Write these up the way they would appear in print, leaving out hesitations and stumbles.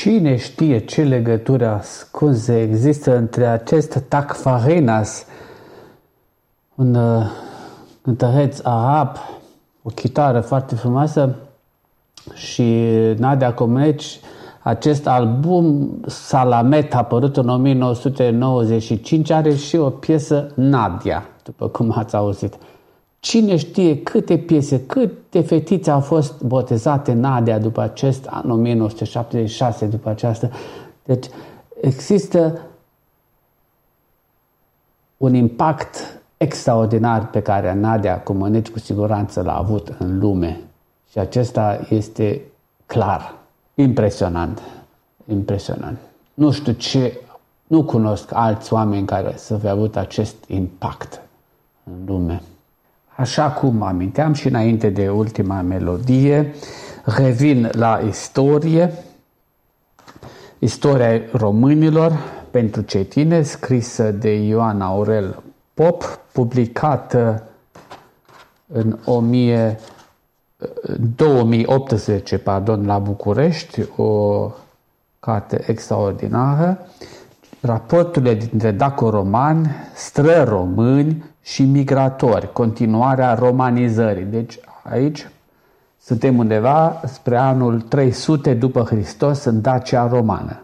Cine știe ce legătură ascunse există între acest Tacfarinas, un cântăreț arab, o chitară foarte frumoasă, și Nadia Comaneci. Acest album, Salamet, apărut în 1995, are și o piesă, Nadia, după cum ați auzit. Cine știe câte piese, câte fetițe au fost botezate Nadia după acest an 1976, după aceasta. Deci există un impact extraordinar pe care Nadia Comaneci cu siguranță l-a avut în lume. Și acesta este clar, impresionant, impresionant. Nu știu ce, nu cunosc alți oameni care să fi avut acest impact în lume. Așa cum aminteam și înainte de ultima melodie, revin la istorie, istoria românilor pentru cei tineri, scrisă de Ioan Aurel Pop, publicată în 2018, la București, o carte extraordinară, raporturile dintre daco-romani, stră-români și migratori, continuarea romanizării. Deci aici suntem undeva spre anul 300 după Hristos în Dacia romană.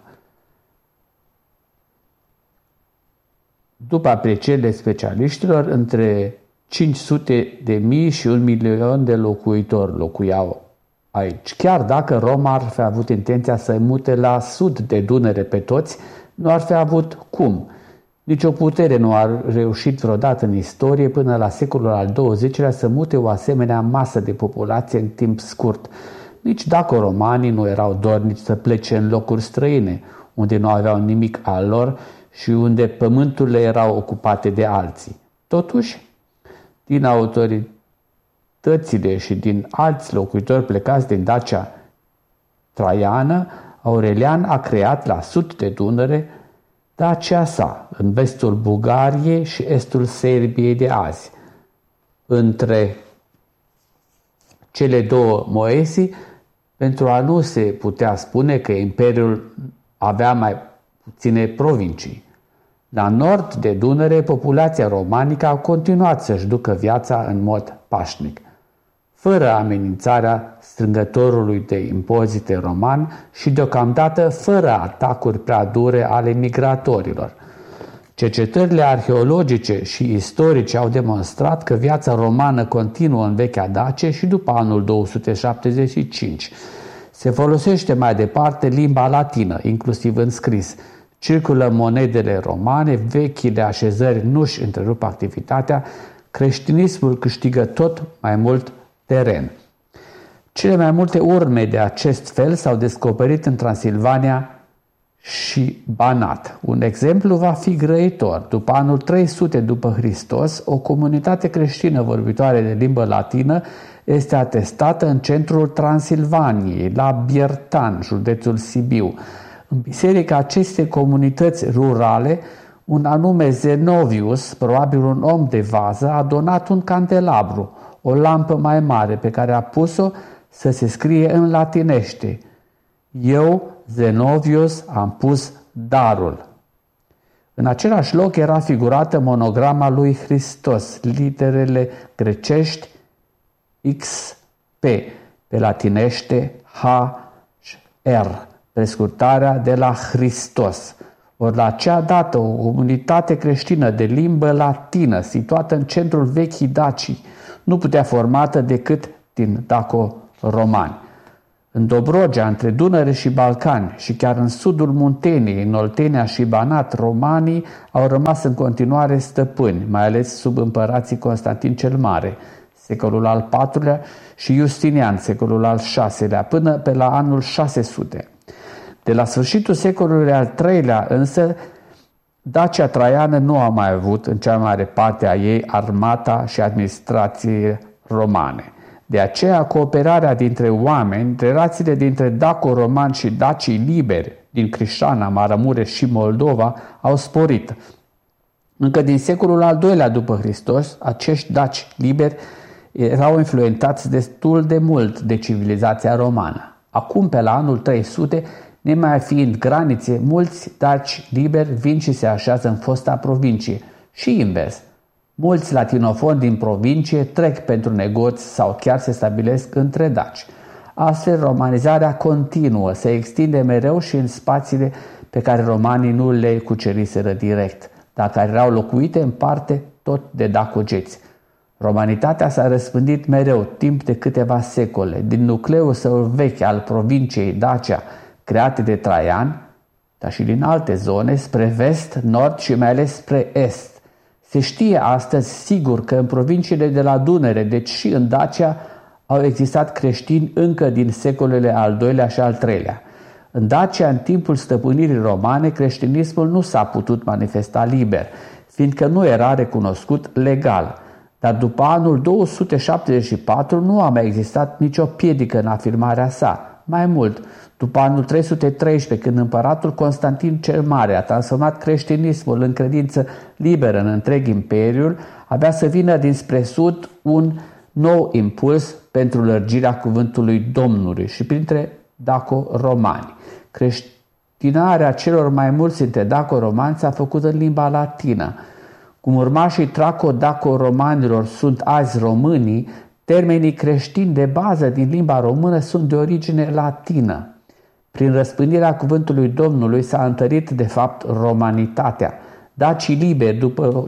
După aprecierile specialiștilor, între 500.000 și 1.000.000 de locuitori locuiau aici. Chiar dacă Roma ar fi avut intenția să-i mute la sud de Dunăre pe toți, nu ar fi avut cum. Nici o putere nu a reușit vreodată în istorie până la secolul al XX-lea să mute o asemenea masă de populație în timp scurt. Nici dacă romanii nu erau dornici să plece în locuri străine, unde nu aveau nimic al lor și unde pământurile erau ocupate de alții. Totuși, din autoritățile și din alți locuitori plecați din Dacia traiană, Aurelian a creat la sud de Dunăre Dacia sa, în vestul Bulgariei și estul Serbiei de azi. Între cele două moesii, pentru a nu se putea spune că imperiul avea mai puține provincii. La nord de Dunăre, populația romanică a continuat să-și ducă viața în mod pașnic, fără amenințarea strângătorului de impozite roman și deocamdată fără atacuri prea dure ale migratorilor. Cercetările arheologice și istorice au demonstrat că viața romană continuă în vechea Dacie și după anul 275. Se folosește mai departe limba latină, inclusiv în scris. Circulă monedele romane, vechile așezări nu-și întrerup activitatea, creștinismul câștigă tot mai mult teren. Cele mai multe urme de acest fel s-au descoperit în Transilvania și Banat. Un exemplu va fi grăitor. După anul 300 după Hristos, o comunitate creștină vorbitoare de limbă latină este atestată în centrul Transilvaniei, la Biertan, județul Sibiu. În biserica acestei comunități rurale, un anume Zenovius, probabil un om de vază, a donat un candelabru, o lampă mai mare pe care a pus-o să se scrie în latinește: Eu, Zenovius, am pus darul. În același loc era figurată monograma lui Hristos, literele grecești XP, pe latinește HR, prescurtarea de la Hristos. Ori la acea dată, o comunitate creștină de limbă latină, situată în centrul vechii Dacii, nu putea formată decât din daco-romani. În Dobrogea, între Dunăre și Balcani și chiar în sudul Munteniei, în Oltenia și Banat, romanii au rămas în continuare stăpâni, mai ales sub împărații Constantin cel Mare, secolul al IV-lea, și Justinian, secolul al VI-lea, până pe la anul 600. De la sfârșitul secolului al III-lea, însă, Dacia traiană nu a mai avut în cea mai mare parte a ei armata și administrație romane. De aceea, cooperarea dintre oameni, relațiile dintre daco-romani și dacii liberi din Crișana, Maramureș și Moldova au sporit. Încă din secolul al II-lea după Hristos, acești daci liberi erau influențați destul de mult de civilizația romană. Acum, pe la anul 300, Nemai fiind granițe, mulți daci liberi vin și se așează în fosta provincie și invers. Mulți latinofoni din provincie trec pentru negoți sau chiar se stabilesc între daci. Astfel, romanizarea continuă, se extinde mereu și în spațiile pe care romanii nu le cuceriseră direct, dar care erau locuite în parte tot de dacogeți. Romanitatea s-a răspândit mereu, timp de câteva secole, din nucleul său vechi al provinciei Dacia, create de Traian, dar și din alte zone, spre vest, nord și mai ales spre est. Se știe astăzi sigur că în provinciile de la Dunăre, deci și în Dacia, au existat creștini încă din secolele al II-lea și al III-lea. În Dacia, în timpul stăpânirii romane, creștinismul nu s-a putut manifesta liber, fiindcă nu era recunoscut legal. Dar după anul 274 nu a mai existat nicio piedică în afirmarea sa. Mai mult, după anul 313, când împăratul Constantin cel Mare a transformat creștinismul în credință liberă în întreg imperiul, avea să vină dinspre sud un nou impuls pentru lărgirea cuvântului Domnului și printre daco-romani. Creștinarea celor mai mulți dintre daco-romani s-a făcut în limba latină. Cum urmașii traco-daco-romanilor sunt azi românii, termenii creștini de bază din limba română sunt de origine latină. Prin răspândirea cuvântului Domnului s-a întărit de fapt romanitatea. Dacii liberi după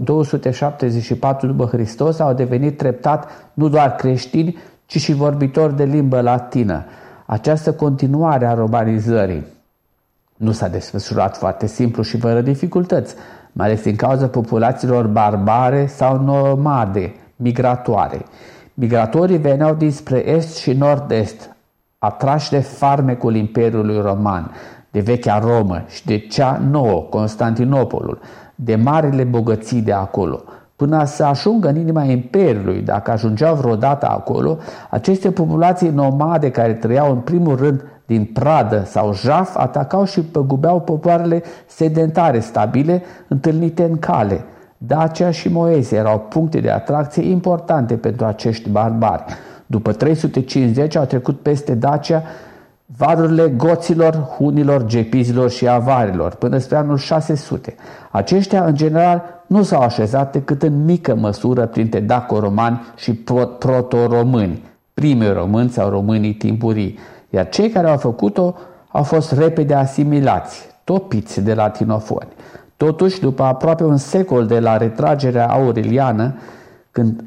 274 după Hristos au devenit treptat nu doar creștini, ci și vorbitori de limbă latină. Această continuare a romanizării nu s-a desfășurat foarte simplu și fără dificultăți, mai ales din cauza populațiilor barbare sau nomade, migratoare. Migratorii veneau dinspre est și nord-est, atrași de farmecul Imperiului Roman, de vechea Romă și de cea nouă, Constantinopolul, de marile bogății de acolo. Până să ajungă în inima Imperiului, dacă ajungeau vreodată acolo, aceste populații nomade care trăiau în primul rând din pradă sau jaf, atacau și păgubeau popoarele sedentare stabile întâlnite în cale. Dacia și Moesia erau puncte de atracție importante pentru acești barbari. După 350 au trecut peste Dacia varurile goților, hunilor, gepizilor și avarilor, până spre anul 600. Aceștia, în general, nu s-au așezat decât în mică măsură printre daco-romani și proto-români, primii români sau românii timpurii, iar cei care au făcut-o au fost repede asimilați, topiți de latinofoni. Totuși, după aproape un secol de la retragerea aureliană, când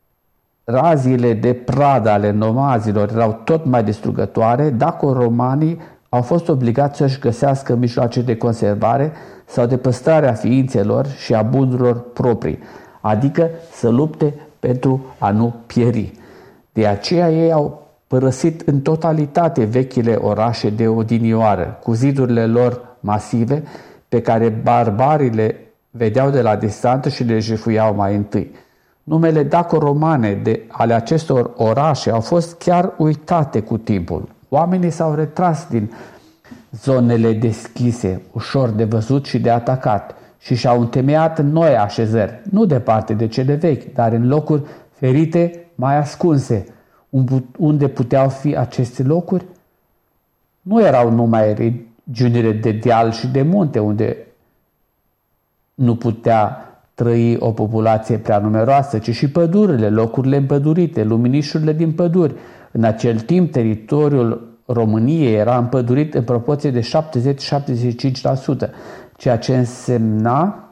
raziile de pradă ale nomazilor erau tot mai distrugătoare, daco-romanii au fost obligați să-și găsească mijloace de conservare sau de păstrare a ființelor și a bunurilor proprii, adică să lupte pentru a nu pieri. De aceea ei au părăsit în totalitate vechile orașe de odinioară, cu zidurile lor masive, pe care barbarii le vedeau de la distanță și le jefuiau mai întâi. Numele daco-romane ale acestor orașe au fost chiar uitate cu timpul. Oamenii s-au retras din zonele deschise, ușor de văzut și de atacat, și și-au întemeiat noi așezări, nu departe de cele vechi, dar în locuri ferite, mai ascunse. Unde puteau fi aceste locuri? Nu erau numai regiunile de deal și de munte, unde nu putea trăi o populație prea numeroasă, ci și pădurile, locurile împădurite, luminișurile din păduri. În acel timp, teritoriul României era împădurit în proporție de 70-75%, ceea ce însemna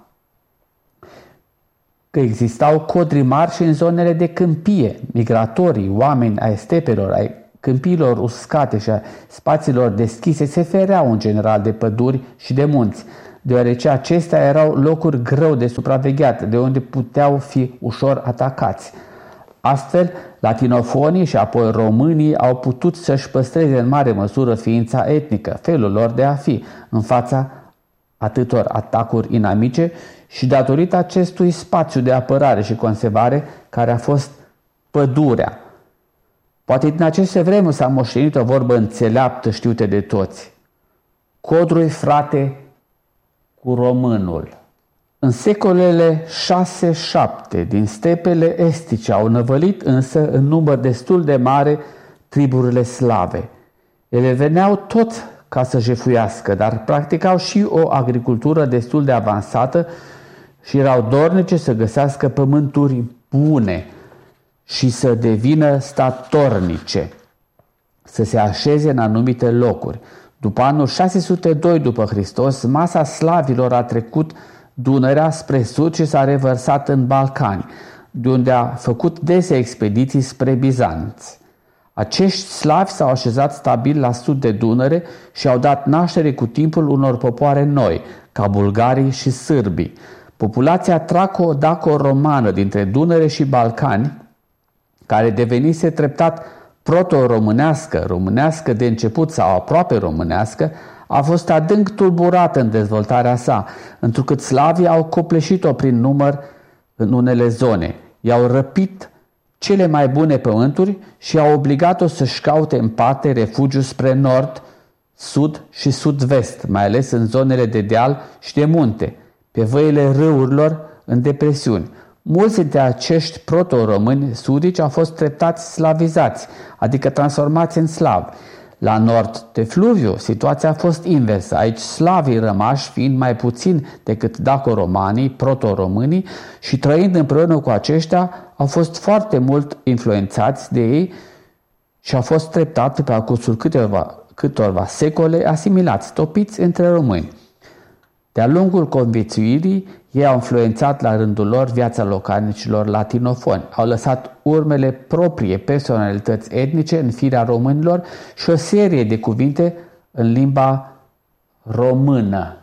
că existau codri mari și în zonele de câmpie, migratorii, oameni ai stepelor, ai câmpiilor uscate și a spațiilor deschise se fereau în general de păduri și de munți, deoarece acestea erau locuri greu de supravegheat, de unde puteau fi ușor atacați. Astfel, latinofonii și apoi românii au putut să-și păstreze în mare măsură ființa etnică, felul lor de a fi, în fața atâtor atacuri inamice și datorită acestui spațiu de apărare și conservare care a fost pădurea. Poate din aceste vremuri s-a moștenit o vorbă înțeleaptă știută de toți. Codru-i frate cu românul. În secolele 6-7 din stepele estice au năvălit însă în număr destul de mare triburile slave. Ele veneau tot ca să jefuiască, dar practicau și o agricultură destul de avansată și erau dornice să găsească pământuri bune și să devină statornice, să se așeze în anumite locuri. După anul 602 după Hristos, masa slavilor a trecut Dunărea spre sud și s-a revărsat în Balcani, de unde a făcut dese expediții spre Bizanț. Acești slavi s-au așezat stabil la sud de Dunăre și au dat naștere cu timpul unor popoare noi, ca bulgarii și sârbii. Populația traco-daco-romană dintre Dunăre și Balcani, care devenise treptat proto-românească, românească de început sau aproape românească, a fost adânc tulburată în dezvoltarea sa, întrucât slavii au copleșit-o prin număr în unele zone. I-au răpit cele mai bune pământuri și au obligat-o să-și caute în parte refugiu spre nord, sud și sud-vest, mai ales în zonele de deal și de munte, pe văile râurilor, în depresiuni. Mulți dintre acești proto-români sudici au fost treptat slavizați, adică transformați în slavi. La nord de fluviu, situația a fost inversă. Aici slavii rămași fiind mai puțini decât daco-romanii, proto-românii și trăind împreună cu aceștia, au fost foarte mult influențați de ei și au fost treptat pe parcursul câtorva secole asimilați, topiți între români. De-a lungul conviețuirii, ei au influențat la rândul lor viața localnicilor latinofoni, au lăsat urmele proprie personalități etnice în firea românilor și o serie de cuvinte în limba română.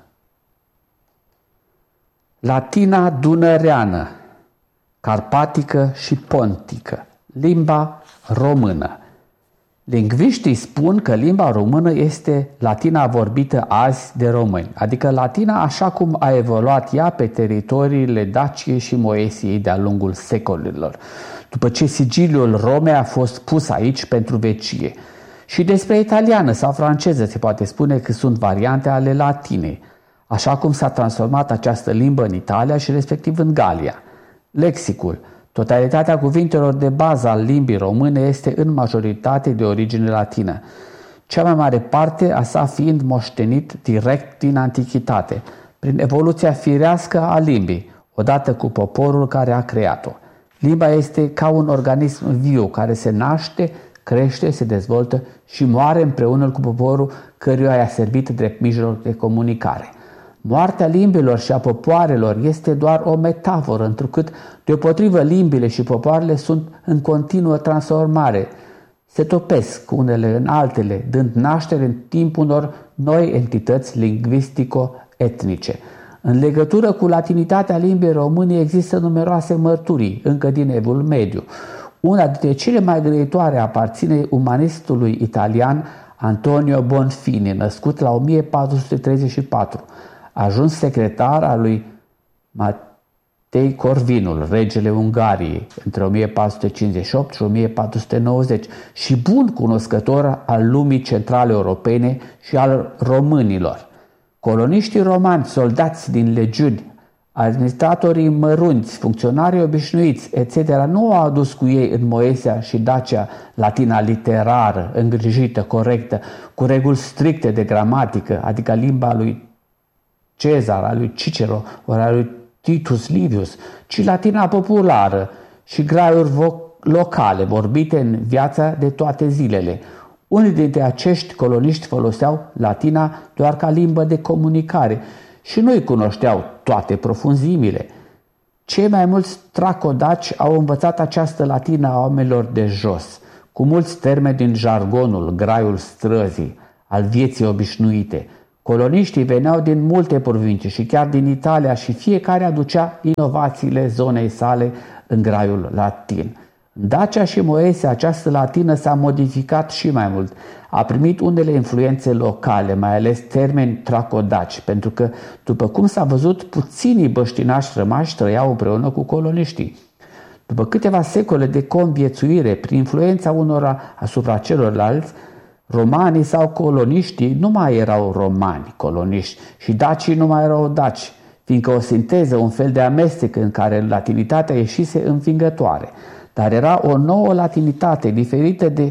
Latina dunăreană, carpatică și pontică, limba română. Lingviștii spun că limba română este latina vorbită azi de români, adică latina așa cum a evoluat ea pe teritoriile Daciei și Moesiei de-a lungul secolelor, după ce sigiliul Romei a fost pus aici pentru vecie. Și despre italiană sau franceză se poate spune că sunt variante ale latinei, așa cum s-a transformat această limbă în Italia și respectiv în Galia. Lexicul. Totalitatea cuvintelor de bază al limbii române este în majoritate de origine latină, cea mai mare parte a sa fiind moștenit direct din antichitate, prin evoluția firească a limbii, odată cu poporul care a creat-o. Limba este ca un organism viu care se naște, crește, se dezvoltă și moare împreună cu poporul căruia i-a servit drept mijloc de comunicare. Moartea limbilor și a popoarelor este doar o metaforă, întrucât deopotrivă limbile și popoarele sunt în continuă transformare. Se topesc unele în altele, dând naștere în timp unor noi entități lingvistico-etnice. În legătură cu latinitatea limbii române există numeroase mărturii, încă din Evul Mediu. Una dintre cele mai grăitoare aparține umanistului italian Antonio Bonfini, născut la 1434. A ajuns secretar al lui Matei Corvinul, regele Ungariei, între 1458 și 1490 și bun cunoscător al lumii centrale europene și al românilor. Coloniștii romani, soldați din legiuni, administratorii mărunți, funcționarii obișnuiți, etc. nu au adus cu ei în Moesia și Dacia latina literară, îngrijită, corectă, cu reguli stricte de gramatică, adică limba lui Cezar, a lui Cicero, ori a lui Titus Livius, ci latina populară și graiuri locale, vorbite în viața de toate zilele. Unii dintre acești coloniști foloseau latina doar ca limbă de comunicare și nu-i cunoșteau toate profunzimile. Cei mai mulți tracodaci au învățat această latină a oamenilor de jos, cu mulți termeni din jargonul, graiul străzii, al vieții obișnuite. Coloniștii veneau din multe provincii și chiar din Italia și fiecare aducea inovațiile zonei sale în graiul latin. În Dacia și Moesia această latină s-a modificat și mai mult. A primit unele influențe locale, mai ales termeni tracodaci, pentru că, după cum s-a văzut, puținii băștinași rămași trăiau împreună cu coloniștii. După câteva secole de conviețuire, prin influența unora asupra celorlalți, romanii sau coloniștii nu mai erau romani, coloniști, și dacii nu mai erau daci, fiindcă o sinteză, un fel de amestec în care latinitatea ieșise învingătoare. Dar era o nouă latinitate, diferită de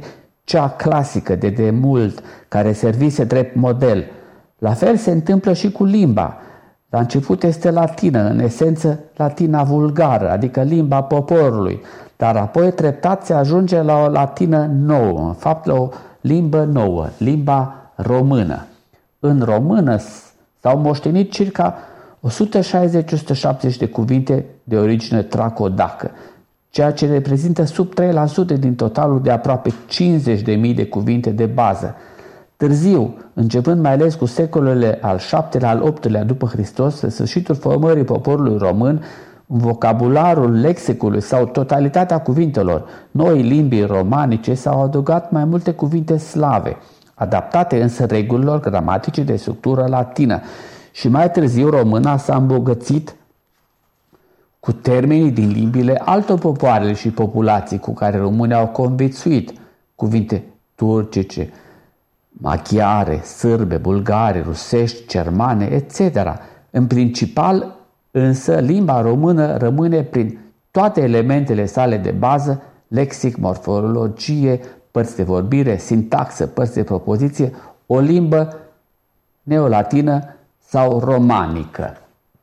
cea clasică de demult, care servise drept model. La fel se întâmplă și cu limba. La început este latină, în esență latina vulgară, adică limba poporului, dar apoi treptat se ajunge la o latină nouă, în fapt la o limbă nouă, limba română. În română s-au moștenit circa 160-170 de cuvinte de origine tracodacă, ceea ce reprezintă sub 3% din totalul de aproape 50.000 de cuvinte de bază. Târziu, începând mai ales cu secolele al VII-lea, al VIII-lea după Hristos, spre sfârșitul formării poporului român, în vocabularul lexicului sau totalitatea cuvintelor noi limbii romanice s-au adăugat mai multe cuvinte slave, adaptate însă regulilor gramatice de structură latină, și mai târziu româna s-a îmbogățit cu termenii din limbile altor popoare și populații cu care românii au conviețuit, cuvinte turcice, maghiare, sârbe, bulgare, rusești, germane, etc. În principal, însă, limba română rămâne prin toate elementele sale de bază, lexic, morfologie, părți de vorbire, sintaxă, părți de propoziție, o limbă neolatină sau romanică.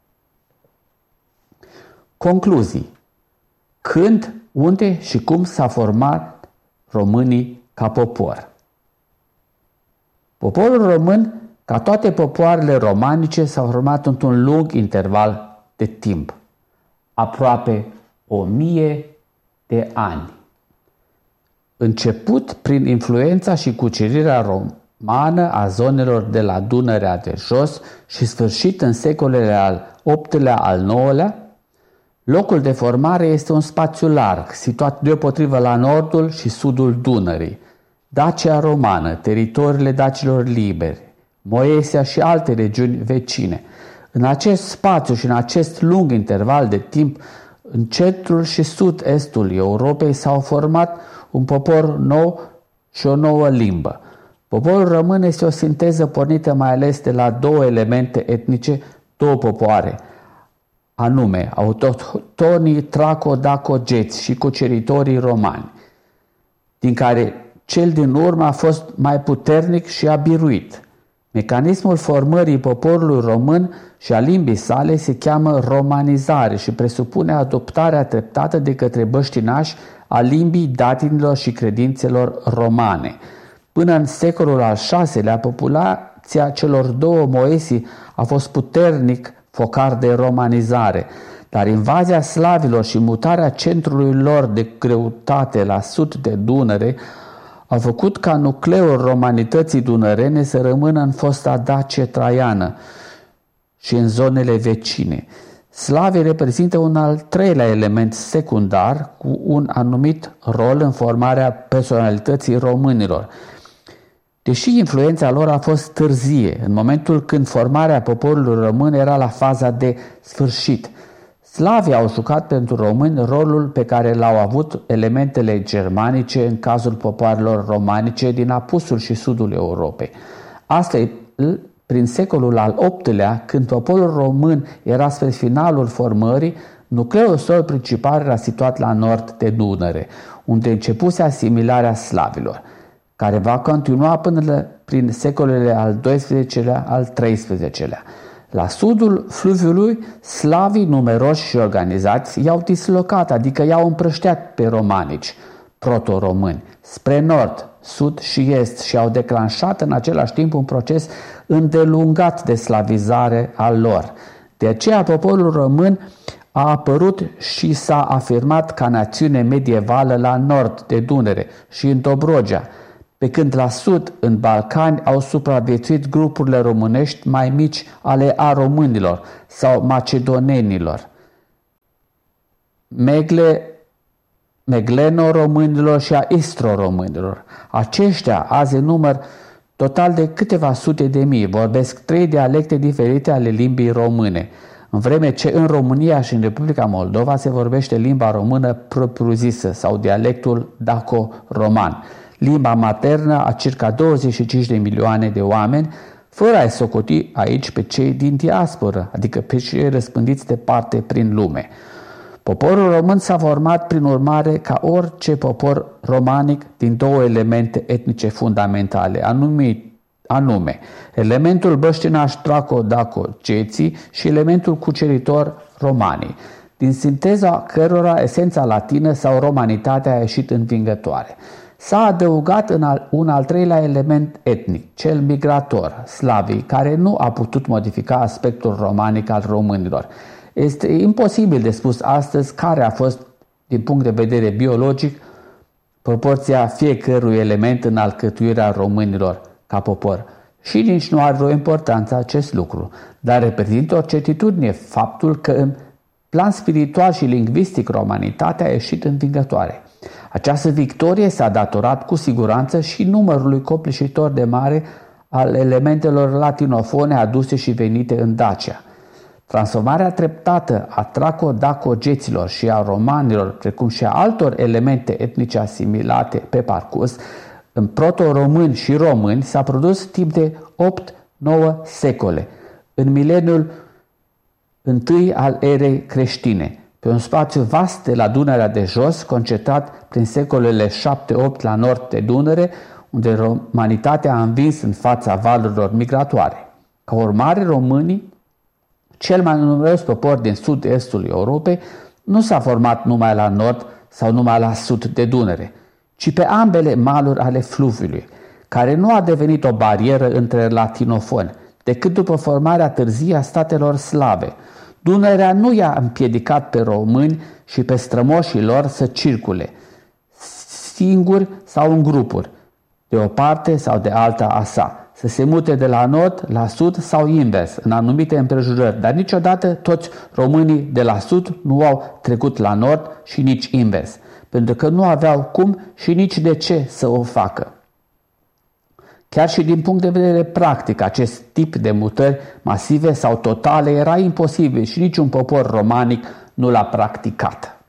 Concluzii. Când, unde și cum s-a format românii ca popor? Poporul român, ca toate popoarele romanice, s-a format într-un lung interval de timp, aproape 1000 de ani. Început prin influența și cucerirea romană a zonelor de la Dunărea de jos și sfârșit în secolele al VIII-lea, al IX-lea, locul de formare este un spațiu larg, situat deopotrivă la nordul și sudul Dunării, Dacia romană, teritoriile dacilor liberi, Moesia și alte regiuni vecine. În acest spațiu și în acest lung interval de timp, în centrul și sud-estul Europei s-au format un popor nou și o nouă limbă. Poporul român este o sinteză pornită mai ales de la două elemente etnice, două popoare, anume autohtonii traco-daco-geți și cuceritorii romani, din care cel din urmă a fost mai puternic și a biruit. Mecanismul formării poporului român și a limbii sale se cheamă romanizare și presupune adoptarea treptată de către băștinași a limbii, datinilor și credințelor romane. Până în secolul al VI-lea, populația celor două Moesii a fost puternic focar de romanizare, dar invazia slavilor și mutarea centrului lor de greutate la sud de Dunăre au făcut ca nucleul romanității dunărene să rămână în fosta Dacie traiană și în zonele vecine. Slavii reprezintă un al treilea element secundar cu un anumit rol în formarea personalității românilor. Deși influența lor a fost târzie, în momentul când formarea poporului român era la faza de sfârșit, slavii au jucat pentru români rolul pe care l-au avut elementele germanice în cazul popoarelor romanice din apusul și sudul Europei. Astfel, prin secolul al VIII-lea, când poporul român era spre finalul formării, nucleul său principal era situat la nord de Dunăre, unde începuse asimilarea slavilor, care va continua până prin secolele al XII-lea, al XIII-lea. La sudul fluviului, slavii numeroși și organizați i-au dislocat, adică i-au împrășteat pe romanici, proto-români, spre nord, sud și est și au declanșat în același timp un proces îndelungat de slavizare al lor. De aceea poporul român a apărut și s-a afirmat ca națiune medievală la nord de Dunăre și în Dobrogea, pe când la sud, în Balcani, au supraviețuit grupurile românești mai mici ale aromânilor sau macedonenilor, megleno-românilor și a istro-românilor. Aceștia, azi în număr total de câteva sute de mii, vorbesc 3 dialecte diferite ale limbii române, în vreme ce în România și în Republica Moldova se vorbește limba română propriu-zisă sau dialectul daco-roman, limba maternă a circa 25 de milioane de oameni, fără a-i socoti aici pe cei din diasporă, adică pe cei răspândiți departe prin lume. Poporul român s-a format prin urmare ca orice popor romanic din două elemente etnice fundamentale, anume elementul băștinaș traco-daco-geții și elementul cuceritor romanii, din sinteza cărora esența latină sau romanitatea a ieșit învingătoare. S-a adăugat un al treilea element etnic, cel migrator, slavii, care nu a putut modifica aspectul romanic al românilor. Este imposibil de spus astăzi care a fost, din punct de vedere biologic, proporția fiecărui element în alcătuirea românilor ca popor. Și nici nu are o importanță acest lucru, dar reprezintă o certitudine faptul că în plan spiritual și lingvistic romanitatea a ieșit învingătoare. Această victorie s-a datorat cu siguranță și numărului copleșitor de mare al elementelor latinofone aduse și venite în Dacia. Transformarea treptată a traco-daco-geților și a romanilor, precum și a altor elemente etnice asimilate pe parcurs, în proto-români și români s-a produs timp de 8-9 secole, în mileniul întâi al erei creștine, pe un spațiu vast de la Dunărea de jos, concentrat prin secolele 7-8 la nord de Dunăre, unde romanitatea a învins în fața valurilor migratoare. Ca urmare, românii, cel mai numeros popor din sud-estul Europei, nu s-a format numai la nord sau numai la sud de Dunăre, ci pe ambele maluri ale fluviului, care nu a devenit o barieră între latinofoni, decât după formarea târzie a statelor slave. Dunărea nu i-a împiedicat pe români și pe strămoșii lor să circule, singuri sau în grupuri, de o parte sau de alta a sa, să se mute de la nord la sud sau invers, în anumite împrejurări, dar niciodată toți românii de la sud nu au trecut la nord și nici invers, pentru că nu aveau cum și nici de ce să o facă. Chiar și din punct de vedere practic, acest tip de mutări masive sau totale era imposibil și niciun popor romanic nu l-a practicat.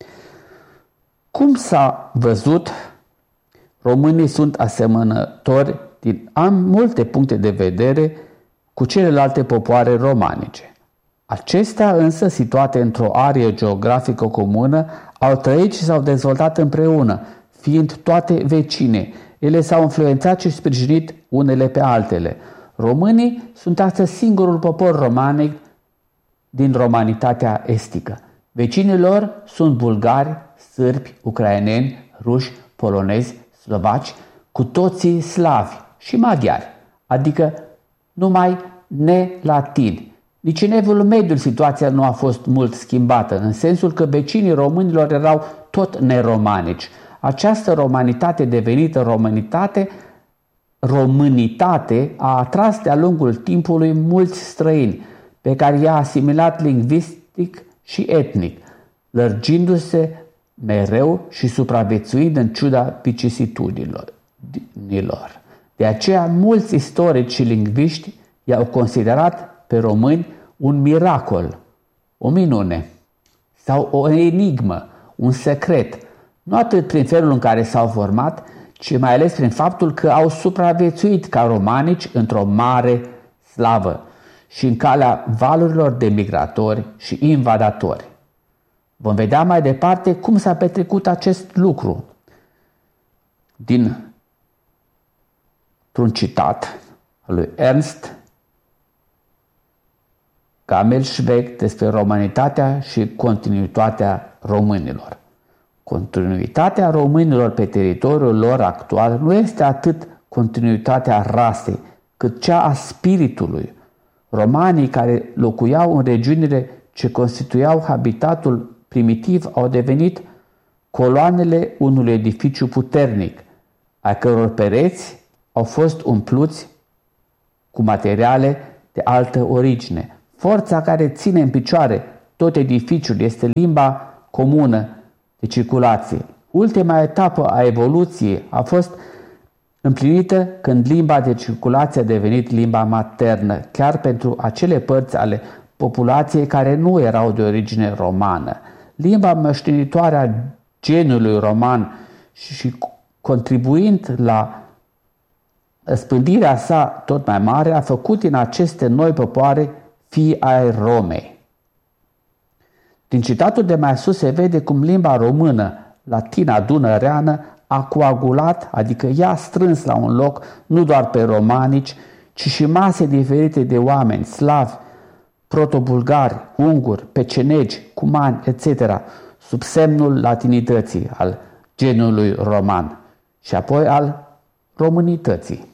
Cum s-a văzut, românii sunt asemănători din multe puncte de vedere cu celelalte popoare romanice. Acestea însă, situate într-o arie geografică comună, au trăit și s-au dezvoltat împreună, fiind toate vecine. Ele s-au influențat și sprijinit unele pe altele. Românii sunt astăzi singurul popor romanic din romanitatea estică. Vecinii lor sunt bulgari, sârbi, ucraineni, ruși, polonezi, slovaci, cu toții slavi și maghiari, adică numai nelatini. Nici în Evul Mediu situația nu a fost mult schimbată, în sensul că vecinii românilor erau tot neromanici. Această romanitate devenită românitate a atras de-a lungul timpului mulți străini, pe care i-a asimilat lingvistic și etnic, lărgindu-se mereu și supraviețuind în ciuda vicisitudinilor. De aceea, mulți istorici și lingviști i-au considerat pe români un miracol, o minune sau o enigmă, un secret, nu atât prin felul în care s-au format, ci mai ales prin faptul că au supraviețuit ca romanici într-o mare slavă și în calea valurilor de migratori și invadatori. Vom vedea mai departe cum s-a petrecut acest lucru dintr-un citat al lui Ernst Gammelschweig despre romanitatea și continuitatea românilor. Continuitatea românilor pe teritoriul lor actual nu este atât continuitatea rasei, cât cea a spiritului. Romanii care locuiau în regiunile ce constituiau habitatul primitiv au devenit coloanele unui edificiu puternic, a căror pereți au fost umpluți cu materiale de altă origine. Forța care ține în picioare tot edificiul este limba comună de circulație. Ultima etapă a evoluției a fost împlinită când limba de circulație a devenit limba maternă, chiar pentru acele părți ale populației care nu erau de origine romană. Limba moștenitoare a genului roman și contribuind la răspândirea sa tot mai mare, a făcut din aceste noi popoare fii ai Romei. Din citatul de mai sus se vede cum limba română, latina dunăreană, a coagulat, adică i-a strâns la un loc nu doar pe romanici, ci și mase diferite de oameni, slavi, protobulgari, unguri, pecenegi, cumani, etc., sub semnul latinității, al genului roman și apoi al românității.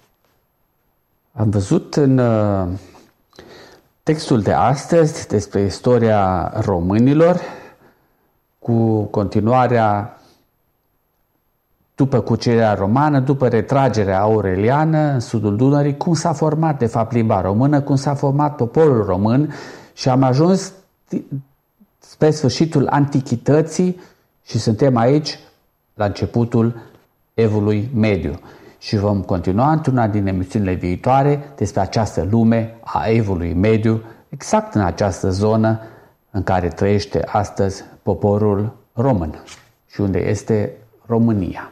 Am văzut în textul de astăzi despre istoria românilor, cu continuarea după cucerirea romană, după retragerea aureliană în sudul Dunării, cum s-a format de fapt limba română, cum s-a format poporul român și am ajuns spre sfârșitul antichității și suntem aici la începutul Evului Mediu. Și vom continua într-una din emisiunile viitoare despre această lume a Evului Mediu, exact în această zonă în care trăiește astăzi poporul român și unde este România.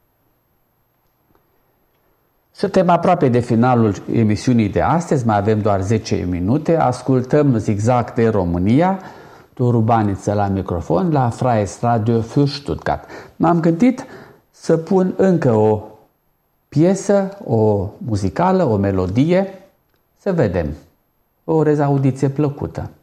Suntem aproape de finalul emisiunii de astăzi, mai avem doar 10 minute. Ascultăm Zigzag de România, Doru Baniță la microfon, la Freies Radio für Stuttgart. M-am gândit să pun încă o piesă, o muzicală, o melodie, să vedem. O urez audiție plăcută.